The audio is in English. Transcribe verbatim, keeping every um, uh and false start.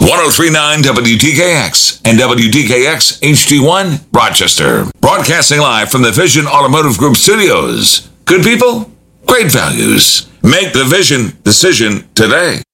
oh three point nine W T K X and W T K X H D one, Rochester. Broadcasting live from the Vision Automotive Group studios. Good people, great values. Make the Vision decision today.